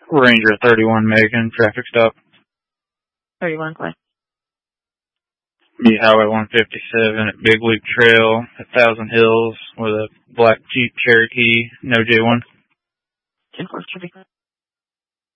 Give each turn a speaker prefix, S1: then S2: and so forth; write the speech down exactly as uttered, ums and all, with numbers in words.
S1: Ranger thirty-one Macon, traffic stop.
S2: thirty-one, Clay.
S1: The Highway one fifty-seven at Big Loop Trail at Thousand Hills with a black Jeep Cherokee, no J one.
S2: ten four,